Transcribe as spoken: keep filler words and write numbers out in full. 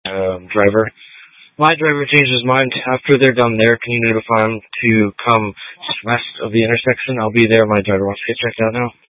um, driver. My driver changed his mind. After they're done there, can you notify him to come just west of the intersection? I'll be there. My driver wants to get checked out now.